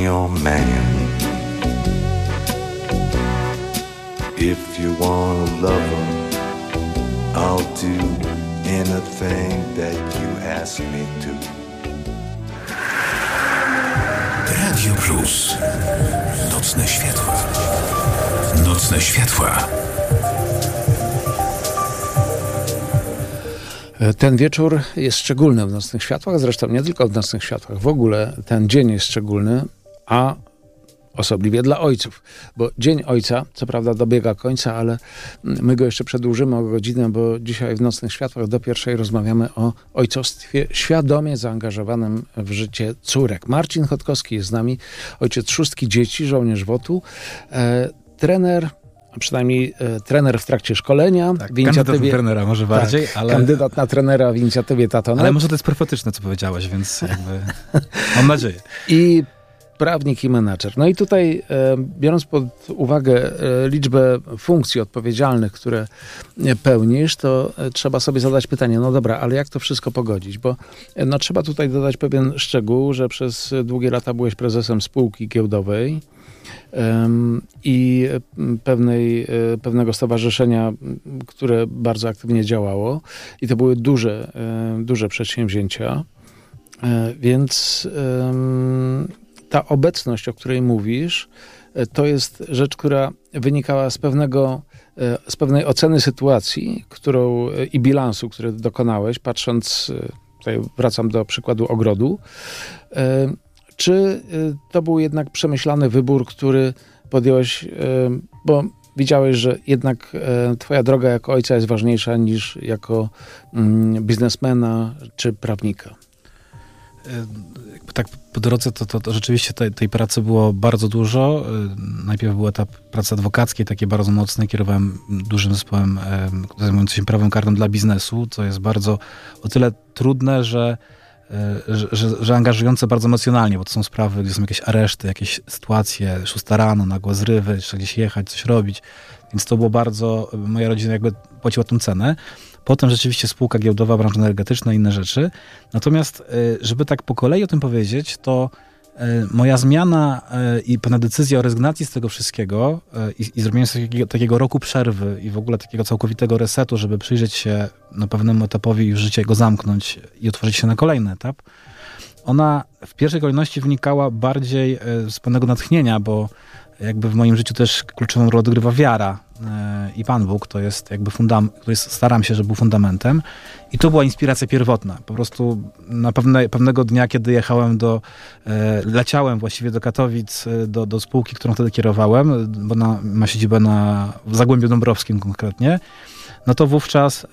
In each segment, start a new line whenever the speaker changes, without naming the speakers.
Your man. If you want a lover, I'll do anything that you ask me to.
Radio Plus. Nocne światła. Nocne światła.
Ten wieczór jest szczególny w Nocnych Światłach, zresztą nie tylko w Nocnych Światłach. W ogóle ten dzień jest szczególny, a osobliwie dla ojców. Bo Dzień Ojca, co prawda dobiega końca, ale my go jeszcze przedłużymy o godzinę, bo dzisiaj w Nocnych Światłach do 1:00 rozmawiamy o ojcostwie świadomie zaangażowanym w życie córek. Marcin Chodkowski jest z nami, ojciec 6 dzieci, żołnierz WOT-u, trener, a przynajmniej trener w trakcie szkolenia.
Tak,
w inicjatywie,
kandydat na trenera może bardziej,
tak,
ale...
Kandydat na trenera w inicjatywie Tatonet.
Ale może to jest profetyczne, co powiedziałeś, więc jakby mam nadzieję.
I prawnik i menadżer. No i tutaj, biorąc pod uwagę liczbę funkcji odpowiedzialnych, które pełnisz, to trzeba sobie zadać pytanie, no dobra, ale jak to wszystko pogodzić? Bo no, trzeba tutaj dodać pewien szczegół, że przez długie lata byłeś prezesem spółki giełdowej i pewnego stowarzyszenia, które bardzo aktywnie działało. I to były duże przedsięwzięcia. Więc ta obecność, o której mówisz, to jest rzecz, która wynikała z pewnej oceny sytuacji, i bilansu, który dokonałeś, patrząc, tutaj wracam do przykładu ogrodu. Czy to był jednak przemyślany wybór, który podjąłeś, bo widziałeś, że jednak twoja droga jako ojca jest ważniejsza niż jako biznesmena czy prawnika?
Tak po drodze to rzeczywiście tej pracy było bardzo dużo. Najpierw był etap pracy adwokackiej, takie bardzo mocne. Kierowałem dużym zespołem zajmującym się prawem karnym dla biznesu, co jest bardzo o tyle trudne, że angażujące bardzo emocjonalnie, bo to są sprawy, gdzie są jakieś areszty, jakieś sytuacje, 6 rano, nagłe zrywy, trzeba gdzieś jechać, coś robić. Więc to było bardzo, moja rodzina jakby płaciła tą cenę. Potem rzeczywiście spółka giełdowa, branża energetyczna i inne rzeczy. Natomiast, żeby tak po kolei o tym powiedzieć, to moja zmiana i pewna decyzja o rezygnacji z tego wszystkiego i zrobienie sobie takiego roku przerwy i w ogóle takiego całkowitego resetu, żeby przyjrzeć się pewnemu etapowi i w życie go zamknąć i otworzyć się na kolejny etap, ona w pierwszej kolejności wynikała bardziej z pewnego natchnienia, bo jakby w moim życiu też kluczową rolę odgrywa wiara i Pan Bóg, to jest jakby staram się, żeby był fundamentem. I to była inspiracja pierwotna. Po prostu na pewnego dnia, kiedy leciałem właściwie do Katowic, do spółki, którą wtedy kierowałem, bo ma siedzibę w Zagłębiu Dąbrowskim konkretnie, no to wówczas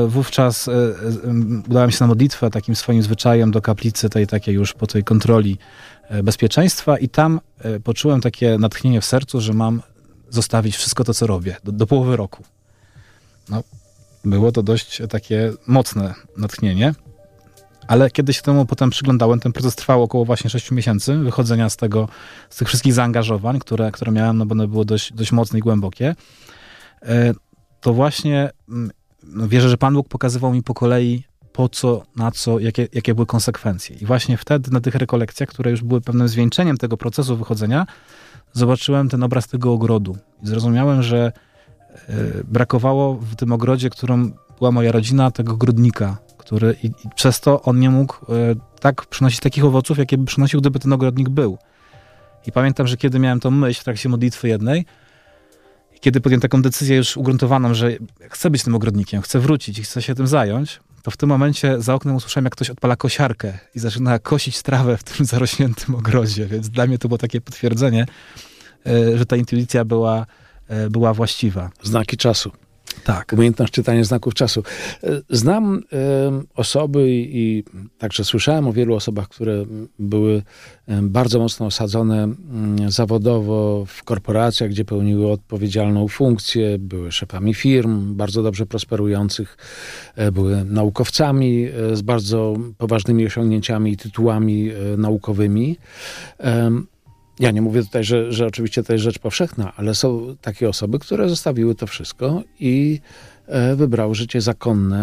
udałem się na modlitwę takim swoim zwyczajem do kaplicy tej takiej już po tej kontroli bezpieczeństwa i tam poczułem takie natchnienie w sercu, że mam zostawić wszystko to, co robię, do połowy roku. No, było to dość takie mocne natchnienie, ale kiedy się temu potem przyglądałem, ten proces trwał około właśnie 6 miesięcy wychodzenia z tych wszystkich zaangażowań, które miałem, no bo one były dość mocne i głębokie. To właśnie wierzę, że Pan Bóg pokazywał mi po kolei po co, na co, jakie były konsekwencje. I właśnie wtedy na tych rekolekcjach, które już były pewnym zwieńczeniem tego procesu wychodzenia, zobaczyłem ten obraz tego ogrodu. I zrozumiałem, że brakowało w tym ogrodzie, którym była moja rodzina, tego ogrodnika, który i przez to on nie mógł tak przynosić takich owoców, jakie by przynosił, gdyby ten ogrodnik był. I pamiętam, że kiedy miałem tą myśl w trakcie modlitwy jednej, kiedy podjąłem taką decyzję już ugruntowaną, że chcę być tym ogrodnikiem, chcę wrócić i chcę się tym zająć, to w tym momencie za oknem usłyszałem, jak ktoś odpala kosiarkę i zaczyna kosić trawę w tym zarośniętym ogrodzie. Więc dla mnie to było takie potwierdzenie, że ta intuicja była właściwa.
Znaki czasu.
Tak.
Umiejętność czytania znaków czasu. Znam osoby i także słyszałem o wielu osobach, które były bardzo mocno osadzone zawodowo w korporacjach, gdzie pełniły odpowiedzialną funkcję, były szefami firm bardzo dobrze prosperujących, były naukowcami z bardzo poważnymi osiągnięciami i tytułami naukowymi. Ja nie mówię tutaj, że oczywiście to jest rzecz powszechna, ale są takie osoby, które zostawiły to wszystko i wybrały życie zakonne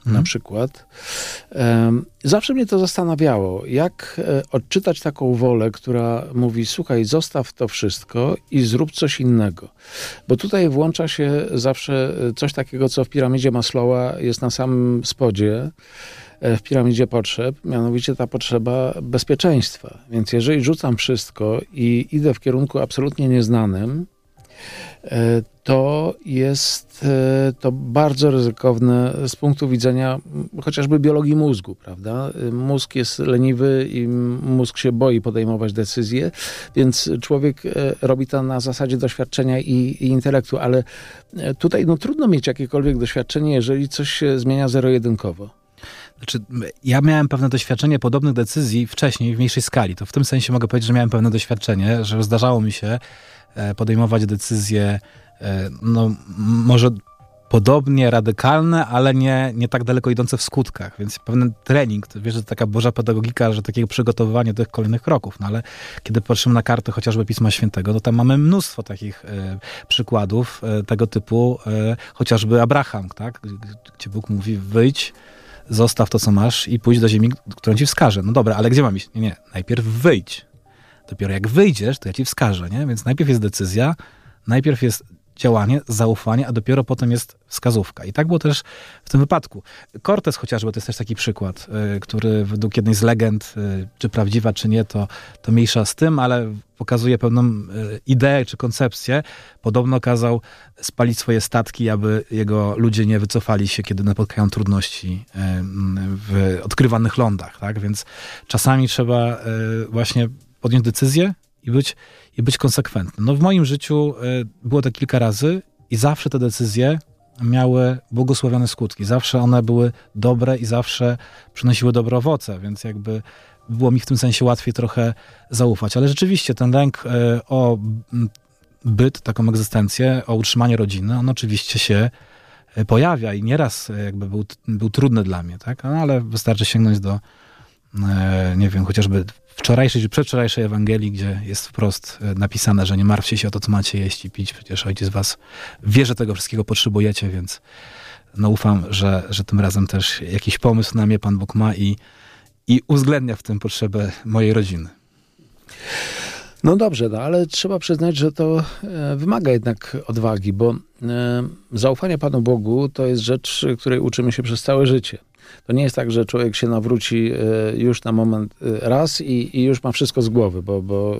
na przykład. Zawsze mnie to zastanawiało, jak odczytać taką wolę, która mówi, słuchaj, zostaw to wszystko i zrób coś innego. Bo tutaj włącza się zawsze coś takiego, co w piramidzie Maslowa jest na samym spodzie, w piramidzie potrzeb, mianowicie ta potrzeba bezpieczeństwa. Więc jeżeli rzucam wszystko i idę w kierunku absolutnie nieznanym, to jest to bardzo ryzykowne z punktu widzenia chociażby biologii mózgu, prawda? Mózg jest leniwy i mózg się boi podejmować decyzje, więc człowiek robi to na zasadzie doświadczenia i intelektu, ale tutaj trudno mieć jakiekolwiek doświadczenie, jeżeli coś się zmienia zero-jedynkowo.
Znaczy, ja miałem pewne doświadczenie podobnych decyzji wcześniej, w mniejszej skali. To w tym sensie mogę powiedzieć, że miałem pewne doświadczenie, że zdarzało mi się podejmować decyzje, może podobnie radykalne, ale nie tak daleko idące w skutkach. Więc pewien trening, to wiesz, że taka Boża pedagogika, że takiego przygotowywania do tych kolejnych kroków. No ale kiedy patrzymy na kartę chociażby Pisma Świętego, to tam mamy mnóstwo takich przykładów tego typu, chociażby Abraham, tak? Gdzie Bóg mówi, wyjdź, zostaw to, co masz i pójdź do ziemi, którą ci wskażę. No dobra, ale gdzie mam iść? Nie, najpierw wyjdź. Dopiero jak wyjdziesz, to ja ci wskażę, nie? Więc najpierw jest decyzja, najpierw jest działanie, zaufanie, a dopiero potem jest wskazówka. I tak było też w tym wypadku. Cortez chociażby to jest też taki przykład, który według jednej z legend, czy prawdziwa, czy nie, to mniejsza z tym, ale pokazuje pewną ideę czy koncepcję. Podobno kazał spalić swoje statki, aby jego ludzie nie wycofali się, kiedy napotkają trudności w odkrywanych lądach. Tak? Więc czasami trzeba właśnie podjąć decyzję i być konsekwentnym. No w moim życiu było to kilka razy i zawsze te decyzje miały błogosławione skutki. Zawsze one były dobre i zawsze przynosiły dobre owoce, więc jakby było mi w tym sensie łatwiej trochę zaufać. Ale rzeczywiście ten lęk o byt, taką egzystencję, o utrzymanie rodziny, on oczywiście się pojawia i nieraz jakby był trudny dla mnie, tak? No, ale wystarczy sięgnąć do nie wiem, chociażby wczorajszej czy przedwczorajszej Ewangelii, gdzie jest wprost napisane, że nie martwcie się o to, co macie jeść i pić. Przecież Ojciec was wie, że tego wszystkiego potrzebujecie, więc ufam, że tym razem też jakiś pomysł na mnie Pan Bóg ma i uwzględnia w tym potrzebę mojej rodziny.
No dobrze, ale trzeba przyznać, że to wymaga jednak odwagi, bo zaufanie Panu Bogu to jest rzecz, której uczymy się przez całe życie. To nie jest tak, że człowiek się nawróci już na moment raz i już ma wszystko z głowy, bo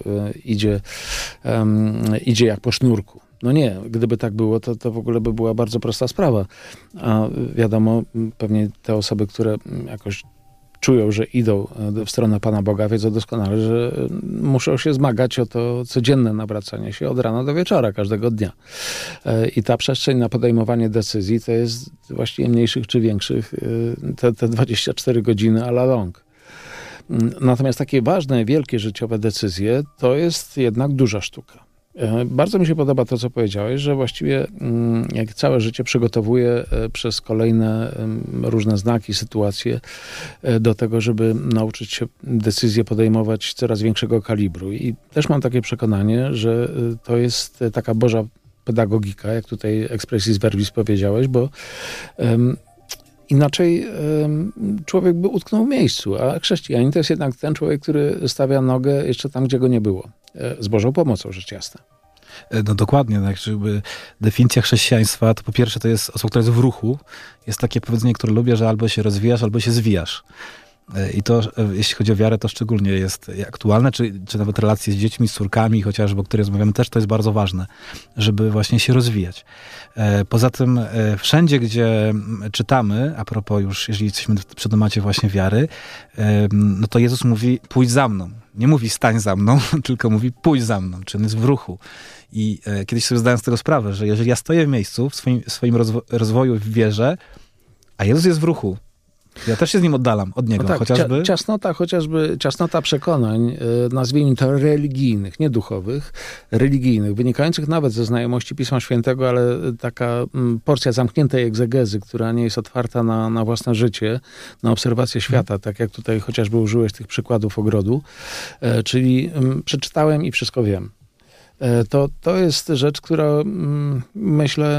idzie jak po sznurku. No nie, gdyby tak było, to w ogóle by była bardzo prosta sprawa. A wiadomo, pewnie te osoby, które jakoś czują, że idą w stronę Pana Boga, wiedzą doskonale, że muszą się zmagać o to codzienne nawracanie się od rana do wieczora, każdego dnia. I ta przestrzeń na podejmowanie decyzji to jest właściwie mniejszych czy większych te 24 godziny à la longue. Natomiast takie ważne, wielkie życiowe decyzje to jest jednak duża sztuka. Bardzo mi się podoba to, co powiedziałeś, że właściwie jak całe życie przygotowuję przez kolejne różne znaki, sytuacje do tego, żeby nauczyć się decyzje podejmować coraz większego kalibru. I też mam takie przekonanie, że to jest taka Boża pedagogika, jak tutaj expressis verbis powiedziałeś, bo inaczej człowiek by utknął w miejscu, a chrześcijanin to jest jednak ten człowiek, który stawia nogę jeszcze tam, gdzie go nie było. Z Bożą pomocą, rzecz jasna.
No dokładnie, tak, żeby definicja chrześcijaństwa, to po pierwsze to jest osoba, która jest w ruchu. Jest takie powiedzenie, które lubię, że albo się rozwijasz, albo się zwijasz. I to, jeśli chodzi o wiarę, to szczególnie jest aktualne, czy nawet relacje z dziećmi, z córkami, chociażby, o których rozmawiamy, też to jest bardzo ważne, żeby właśnie się rozwijać. Poza tym wszędzie, gdzie czytamy, a propos już, jeżeli jesteśmy przy temacie właśnie wiary, no to Jezus mówi, pójdź za mną. Nie mówi stań za mną, tylko mówi pójdź za mną, czyli on jest w ruchu. I kiedyś sobie zdałem z tego sprawę, że jeżeli ja stoję w miejscu, w swoim rozwoju w wierze, a Jezus jest w ruchu, ja też się z nim oddalam, od niego,
no tak,
chociażby.
Ciasnota przekonań, nazwijmy to religijnych, nie duchowych, religijnych, wynikających nawet ze znajomości Pisma Świętego, ale taka porcja zamkniętej egzegezy, która nie jest otwarta na własne życie, na obserwację świata, tak jak tutaj chociażby użyłeś tych przykładów ogrodu, czyli przeczytałem i wszystko wiem. To jest rzecz, która myślę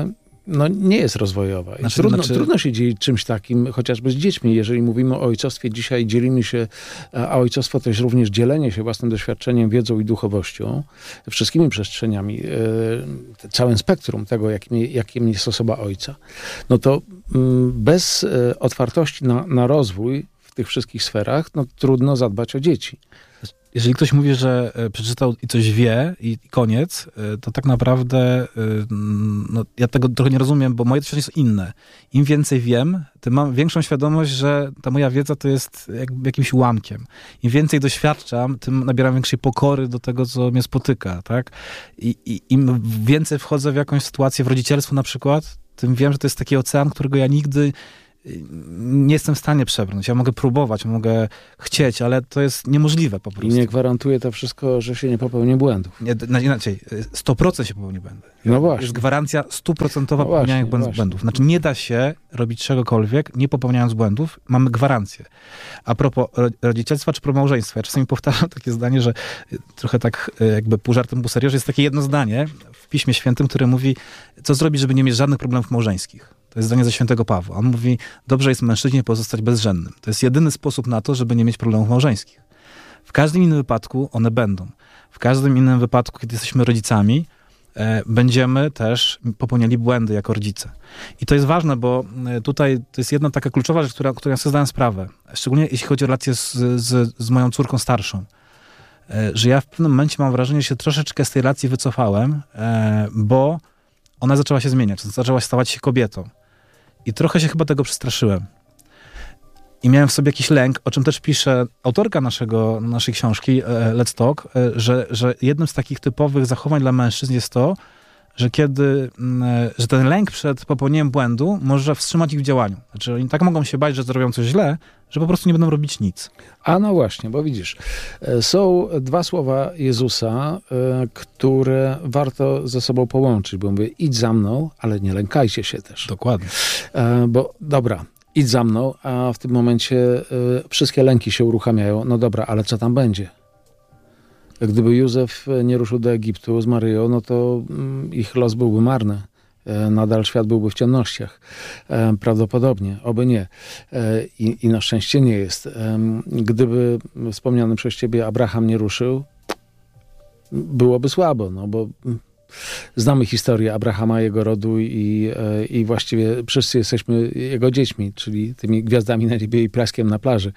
no, nie jest rozwojowa. I trudno się dzielić czymś takim, chociażby z dziećmi. Jeżeli mówimy o ojcostwie dzisiaj, dzielimy się, a ojcostwo to jest również dzielenie się własnym doświadczeniem, wiedzą i duchowością, wszystkimi przestrzeniami, całym spektrum tego, jakim jest osoba ojca. No to bez otwartości na rozwój w tych wszystkich sferach, no trudno zadbać o dzieci.
Jeżeli ktoś mówi, że przeczytał i coś wie i koniec, to tak naprawdę no, ja tego trochę nie rozumiem, bo moje doświadczenia są inne. Im więcej wiem, tym mam większą świadomość, że ta moja wiedza to jest jakby jakimś ułamkiem. Im więcej doświadczam, tym nabieram większej pokory do tego, co mnie spotyka, tak? I im więcej wchodzę w jakąś sytuację, w rodzicielstwo na przykład, tym wiem, że to jest taki ocean, którego ja nigdy nie jestem w stanie przebrnąć. Ja mogę próbować, mogę chcieć, ale to jest niemożliwe po prostu.
I nie gwarantuje to wszystko, że się nie popełni błędów.
Inaczej, 100% się popełni błędy.
No właśnie.
Jest gwarancja 100% popełniania błędów. Znaczy nie da się robić czegokolwiek, nie popełniając błędów. Mamy gwarancję. A propos rodzicielstwa czy małżeństwa, ja czasami powtarzam takie zdanie, że trochę tak jakby pół żartem, pół serio, że jest takie jedno zdanie w Piśmie Świętym, które mówi, co zrobić, żeby nie mieć żadnych problemów małżeńskich. To jest zdanie ze świętego Pawła. On mówi, dobrze jest mężczyźnie pozostać bezżennym. To jest jedyny sposób na to, żeby nie mieć problemów małżeńskich. W każdym innym wypadku one będą. W każdym innym wypadku, kiedy jesteśmy rodzicami, będziemy też popełniali błędy jako rodzice. I to jest ważne, bo tutaj to jest jedna taka kluczowa rzecz, którą ja sobie zdałem sprawę. Szczególnie jeśli chodzi o relację z moją córką starszą. Że ja w pewnym momencie mam wrażenie, że się troszeczkę z tej relacji wycofałem, bo ona zaczęła się zmieniać. Zaczęła stawać się kobietą. I trochę się chyba tego przestraszyłem. I miałem w sobie jakiś lęk, o czym też pisze autorka naszej książki, Let's Talk, że jednym z takich typowych zachowań dla mężczyzn jest to, że ten lęk przed popełnieniem błędu może wstrzymać ich w działaniu. Znaczy oni tak mogą się bać, że zrobią coś źle, że po prostu nie będą robić nic.
A no właśnie, bo widzisz, są dwa słowa Jezusa, które warto ze sobą połączyć, bo mówię, idź za mną, ale nie lękajcie się też.
Dokładnie.
Bo dobra, idź za mną, a w tym momencie wszystkie lęki się uruchamiają. No dobra, ale co tam będzie? Gdyby Józef nie ruszył do Egiptu z Maryją, no to ich los byłby marny. Nadal świat byłby w ciemnościach. Prawdopodobnie, oby nie. I na szczęście nie jest. Gdyby wspomniany przez ciebie Abraham nie ruszył, byłoby słabo, no bo znamy historię Abrahama, jego rodu i właściwie wszyscy jesteśmy jego dziećmi, czyli tymi gwiazdami na niebie i piaskiem na plaży.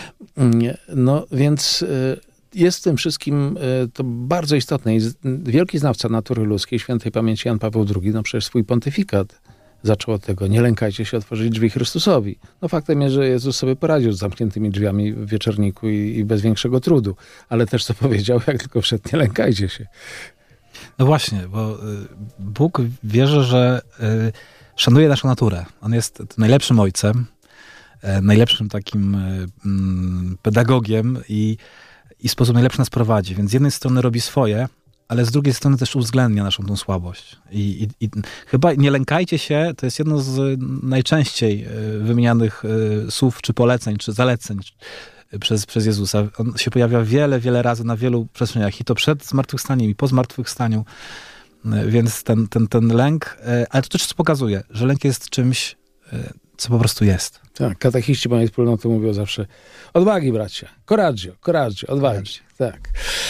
No więc jest w tym wszystkim to bardzo istotne. I wielki znawca natury ludzkiej, świętej pamięci Jan Paweł II, no przecież swój pontyfikat zaczął od tego, nie lękajcie się otworzyć drzwi Chrystusowi. No faktem jest, że Jezus sobie poradził z zamkniętymi drzwiami w wieczorniku i bez większego trudu. Ale też co powiedział, jak tylko wszedł, nie lękajcie się.
No właśnie, bo Bóg wierzy, że szanuje naszą naturę. On jest najlepszym ojcem, najlepszym takim pedagogiem i w sposób najlepszy nas prowadzi. Więc z jednej strony robi swoje, ale z drugiej strony też uwzględnia naszą tą słabość. I chyba nie lękajcie się, to jest jedno z najczęściej wymienianych słów, czy poleceń, czy zaleceń przez Jezusa. On się pojawia wiele, wiele razy na wielu przestrzeniach. I to przed zmartwychwstaniem, i po zmartwychwstaniu. Więc ten lęk, ale to też pokazuje, że lęk jest czymś, co po prostu jest.
Tak, katechiści mojej wspólnoty mówią zawsze odwagi, bracia, coraggio, odwagi. Tak.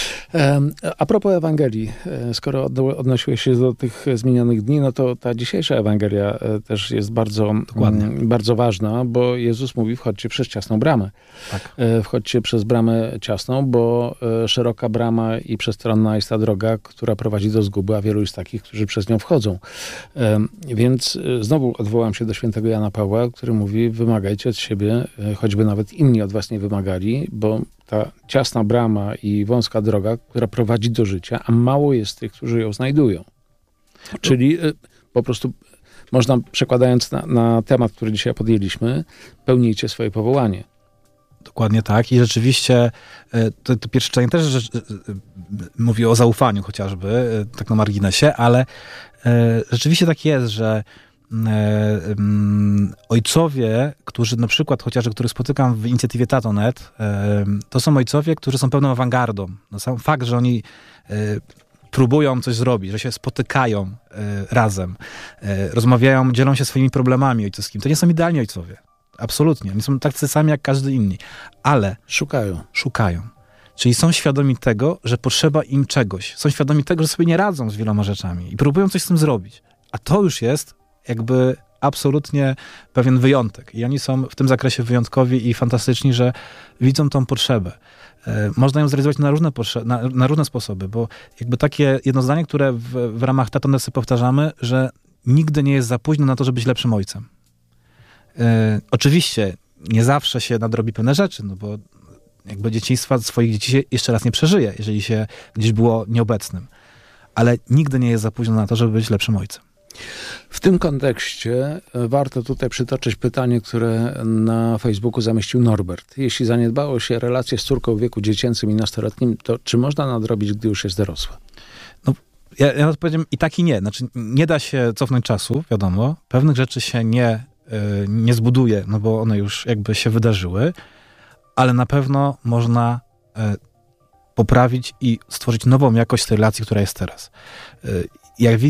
A propos Ewangelii, skoro odnosiłeś się do tych zmienionych dni, no to ta dzisiejsza Ewangelia też jest bardzo ważna, bo Jezus mówi, wchodźcie przez ciasną bramę. Tak. Wchodźcie przez bramę ciasną, bo szeroka brama i przestronna jest ta droga, która prowadzi do zguby, a wielu jest takich, którzy przez nią wchodzą. Więc znowu odwołam się do świętego Jana Pawła, który mówi, wymagajcie od siebie, choćby nawet inni od was nie wymagali, bo ta ciasna brama i wąska droga, która prowadzi do życia, a mało jest tych, którzy ją znajdują. Czyli po prostu można, przekładając na temat, który dzisiaj podjęliśmy, pełnijcie swoje powołanie.
Dokładnie tak. I rzeczywiście to pierwsze czytanie też mówi o zaufaniu chociażby, tak na marginesie, ale rzeczywiście tak jest, że ojcowie, którzy na przykład, chociażby, których spotykam w inicjatywie Tato.net, to są ojcowie, którzy są pełną awangardą. No sam fakt, że oni próbują coś zrobić, że się spotykają razem, rozmawiają, dzielą się swoimi problemami ojcowskimi. To nie są idealni ojcowie. Absolutnie. Oni są tacy sami jak każdy inny. Ale szukają. Czyli są świadomi tego, że potrzeba im czegoś. Są świadomi tego, że sobie nie radzą z wieloma rzeczami i próbują coś z tym zrobić. A to już jest jakby absolutnie pewien wyjątek. I oni są w tym zakresie wyjątkowi i fantastyczni, że widzą tą potrzebę. Można ją zrealizować na różne sposoby, bo jakby takie jedno zdanie, które w ramach Tatonesy powtarzamy, że nigdy nie jest za późno na to, żeby być lepszym ojcem. Oczywiście nie zawsze się nadrobi pewne rzeczy, no bo jakby dzieciństwa swoich dzieci się jeszcze raz nie przeżyje, jeżeli się gdzieś było nieobecnym. Ale nigdy nie jest za późno na to, żeby być lepszym ojcem.
W tym kontekście warto tutaj przytoczyć pytanie, które na Facebooku zamieścił Norbert. Jeśli zaniedbało się relacje z córką w wieku dziecięcym i nastoletnim, to czy można nadrobić, gdy już jest dorosła?
No, ja odpowiedziałem i tak i nie. Znaczy, nie da się cofnąć czasu, wiadomo. Pewnych rzeczy się nie zbuduje, no bo one już jakby się wydarzyły, ale na pewno można poprawić i stworzyć nową jakość tej relacji, która jest teraz. Jak